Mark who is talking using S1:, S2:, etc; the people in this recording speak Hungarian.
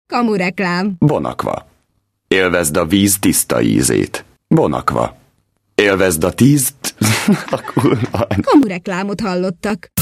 S1: Kamureklám.
S2: Bonakva. Élvezd a víz tiszta ízét. Bonakva. Élvezd a tízt...
S1: Kamureklámot hallottak.